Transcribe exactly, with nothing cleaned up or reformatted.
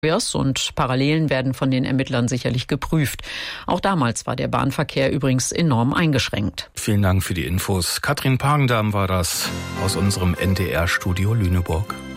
und Parallelen werden von den Ermittlern sicherlich geprüft. Auch damals war der Bahnverkehr übrigens enorm eingeschränkt. Vielen Dank für die Infos. Katrin Pagendam war das aus unserem N D R-Studio Lüneburg.